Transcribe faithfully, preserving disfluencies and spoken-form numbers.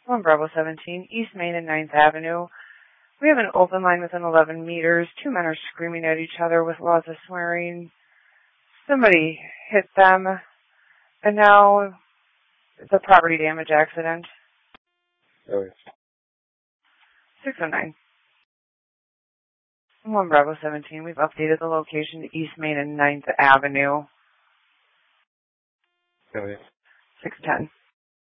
one Bravo seventeen, East Main and ninth Avenue. We have an open line within eleven meters. Two men are screaming at each other with lots of swearing. Somebody hit them. And now it's a property damage accident. Oh, yes. six oh nine. one Bravo seventeen. We've updated the location to East Main and ninth Avenue. Oh, yes. six ten.